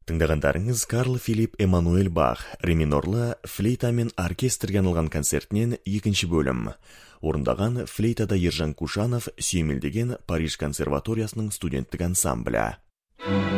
Тыңдағандарыңыз Карл Филипп Эммануэль Бах ре минорлы флейта мен оркестрге арналған концертінен екінші бөлім. Орындаған флейтада Ержан Кушанов сүйемелдеген Париж консерваториясының студенттік ансамблі.